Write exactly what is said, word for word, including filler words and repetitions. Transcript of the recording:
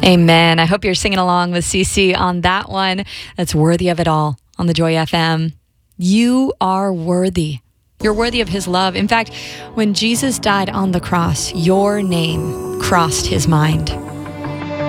Amen. I hope you're singing along with Cece on that one. That's worthy of it all on the Joy F M. You are worthy. You're worthy of his love. In fact, when Jesus died on the cross, your name crossed his mind.